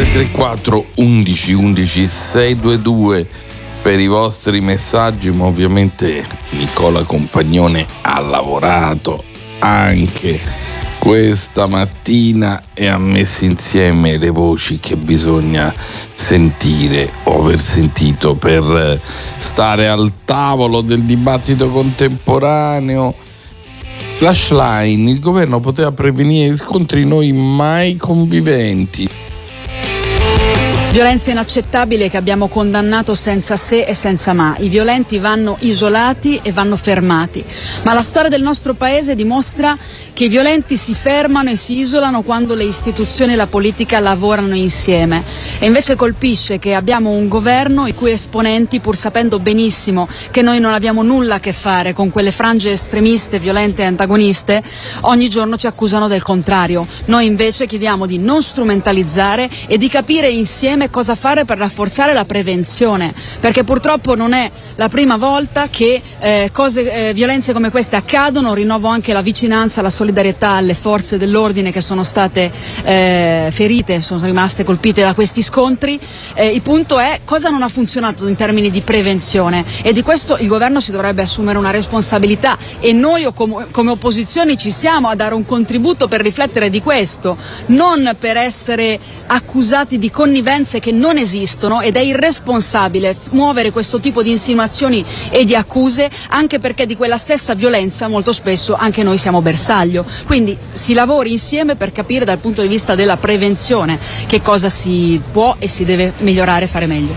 34 11 11 622 per i vostri messaggi, ma ovviamente Nicola Compagnone ha lavorato anche questa mattina e ha messo insieme le voci che bisogna sentire o aver sentito per stare al tavolo del dibattito contemporaneo. Flashline: il governo poteva prevenire scontri noi mai conviventi. Violenza inaccettabile che abbiamo condannato senza se e senza ma. I violenti vanno isolati e vanno fermati. Ma la storia del nostro paese dimostra che i violenti si fermano e si isolano quando le istituzioni e la politica lavorano insieme. E invece colpisce che abbiamo un governo i cui esponenti, pur sapendo benissimo che noi non abbiamo nulla a che fare con quelle frange estremiste, violente e antagoniste, ogni giorno ci accusano del contrario. Noi invece chiediamo di non strumentalizzare e di capire insieme cosa fare per rafforzare la prevenzione, perché purtroppo non è la prima volta che violenze come queste accadono. Rinnovo anche la vicinanza, la solidarietà alle forze dell'ordine che sono state ferite, sono rimaste colpite da questi scontri. Il punto è cosa non ha funzionato in termini di prevenzione, e di questo il governo si dovrebbe assumere una responsabilità, e noi come opposizioni ci siamo a dare un contributo per riflettere di questo, non per essere accusati di connivenze che non esistono, ed è irresponsabile muovere questo tipo di insinuazioni e di accuse, anche perché di quella stessa violenza molto spesso anche noi siamo bersaglio. Quindi si lavori insieme per capire dal punto di vista della prevenzione che cosa si può e si deve migliorare e fare meglio.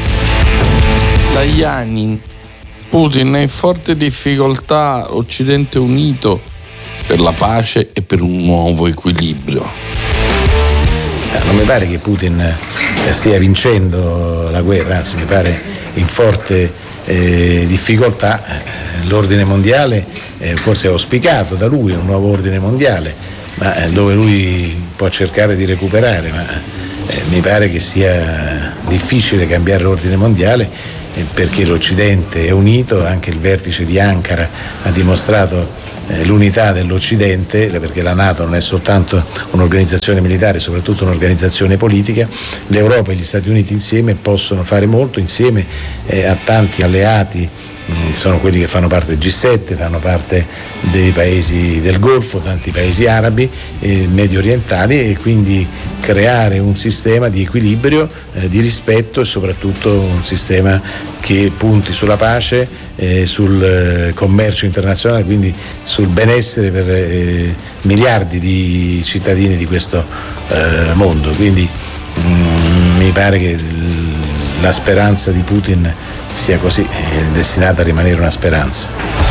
Tajani: Putin è in forte difficoltà, Occidente unito per la pace e per un nuovo equilibrio. Non mi pare che Putin stia vincendo la guerra, anzi mi pare in forte difficoltà. L'ordine mondiale forse è auspicato da lui, un nuovo ordine mondiale, ma dove lui può cercare di recuperare, ma mi pare che sia difficile cambiare l'ordine mondiale perché l'Occidente è unito. Anche il vertice di Ankara ha dimostrato l'unità dell'Occidente, perché la NATO non è soltanto un'organizzazione militare, è soprattutto un'organizzazione politica. L'Europa e gli Stati Uniti insieme possono fare molto, insieme a tanti alleati, sono quelli che fanno parte del G7, fanno parte dei paesi del Golfo, tanti paesi arabi e medio orientali, e quindi creare un sistema di equilibrio, di rispetto e soprattutto un sistema che punti sulla pace, sul commercio internazionale, quindi sul benessere per miliardi di cittadini di questo mondo. Quindi mi pare che la speranza di Putin sia così, è destinata a rimanere una speranza.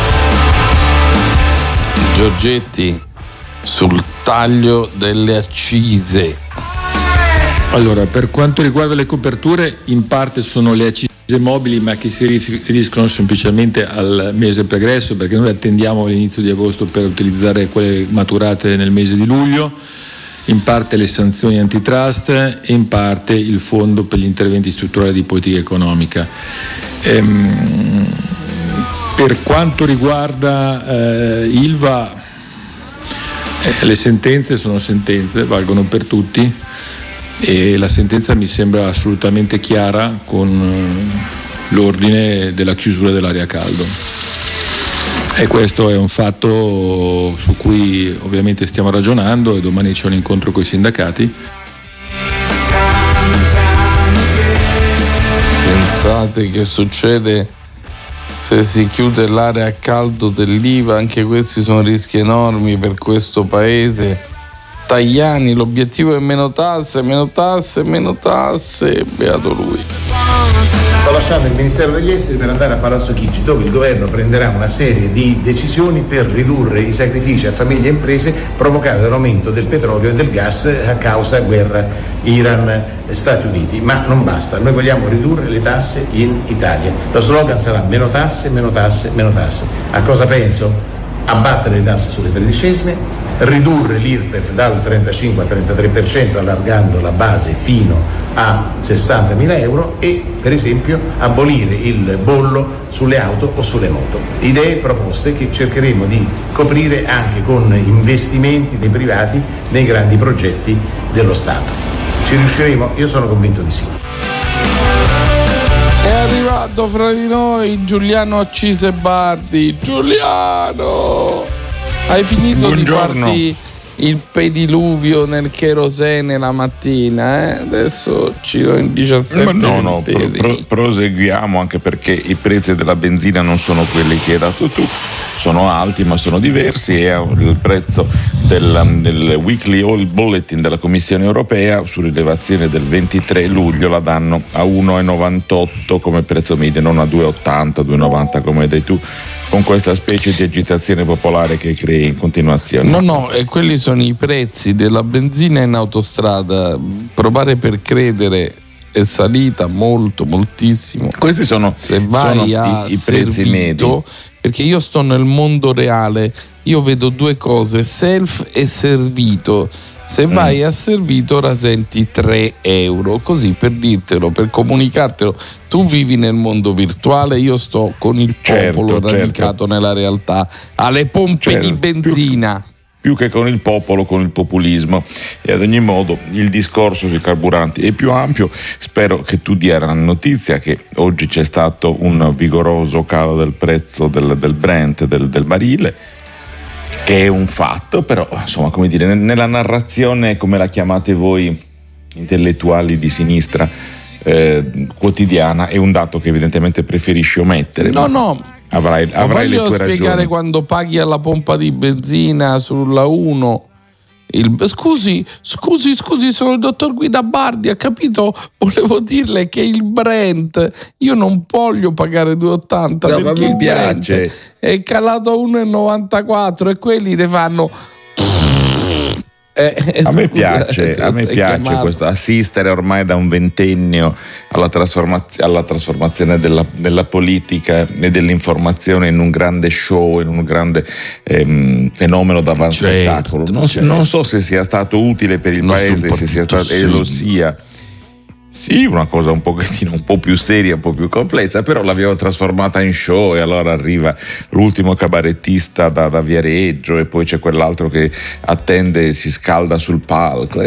Giorgetti sul taglio delle accise. Allora, per quanto riguarda le coperture, in parte sono le accise mobili, ma che si riferiscono semplicemente al mese pregresso, perché noi attendiamo l'inizio di agosto per utilizzare quelle maturate nel mese di luglio. In parte le sanzioni antitrust e in parte il fondo per gli interventi strutturali di politica economica. Per quanto riguarda Ilva, le sentenze sono sentenze, valgono per tutti, e la sentenza mi sembra assolutamente chiara con l'ordine della chiusura dell'area a caldo. E questo è un fatto su cui ovviamente stiamo ragionando, e domani c'è un incontro con i sindacati. Pensate che succede se si chiude l'area a caldo dell'IVA? Anche questi sono rischi enormi per questo paese. Tajani: l'obiettivo è meno tasse, meno tasse, meno tasse. Beato lui. Sto lasciando il Ministero degli Esteri per andare a Palazzo Chigi, dove il governo prenderà una serie di decisioni per ridurre i sacrifici a famiglie e imprese provocati dall'aumento del petrolio e del gas a causa guerra Iran-Stati Uniti. Ma non basta, noi vogliamo ridurre le tasse in Italia. Lo slogan sarà meno tasse, meno tasse, meno tasse. A cosa penso? Abbattere le tasse sulle tredicesime, ridurre l'IRPEF dal 35 al 33% allargando la base fino a 60.000 euro e per esempio abolire il bollo sulle auto o sulle moto. Idee, proposte che cercheremo di coprire anche con investimenti dei privati nei grandi progetti dello Stato. Ci riusciremo? Io sono convinto di sì. È arrivato fra di noi Giuliano Accisebardi. Giuliano, hai finito Buongiorno. di farti il pediluvio nel cherosene la mattina, Adesso giro in 17 No, centesimi. proseguiamo, anche perché i prezzi della benzina non sono quelli che hai dato tu, sono alti ma sono diversi, e il prezzo del Weekly Oil Bulletin della Commissione Europea su rilevazione del 23 luglio la danno a 1,98 come prezzo medio, non a 2,80, 2,90 come hai detto tu, con questa specie di agitazione popolare che crei in continuazione. No, e quelli sono i prezzi della benzina in autostrada. Provare per credere, è salita moltissimo. Questi sono, se vai sono i prezzi medi. Perché io sto nel mondo reale, io vedo due cose, self e servito. Se vai a servito rasenti 3 euro, così per dirtelo, per comunicartelo. Tu vivi nel mondo virtuale, io sto con il popolo radicato nella realtà, alle pompe di benzina. Più che con il popolo, con il populismo. E ad ogni modo il discorso sui carburanti è più ampio. Spero che tu dia la notizia che oggi c'è stato un vigoroso calo del prezzo del Brent, del barile, che è un fatto, però insomma, come dire, nella narrazione, come la chiamate voi intellettuali di sinistra, quotidiana, è un dato che evidentemente preferisci omettere. No. Avrai le tue ragioni. Voglio spiegare quando paghi alla pompa di benzina sulla 1. Scusi, sono il dottor Guida Bardi, ha capito? Volevo dirle che il Brent, io non voglio pagare 2,80 perché il Brent è calato a 1,94 e quelli ne fanno. A me piace questo assistere ormai da un ventennio alla trasformazione della politica e dell'informazione in un grande show, in un grande fenomeno d'avanzatacolo. Non so se sia stato utile per il paese, se sia stato, e lo sia. Sì, una cosa un pochettino un po' più seria, un po' più complessa, però l'abbiamo trasformata in show, e allora arriva l'ultimo cabarettista da Viareggio e poi c'è quell'altro che attende e si scalda sul palco.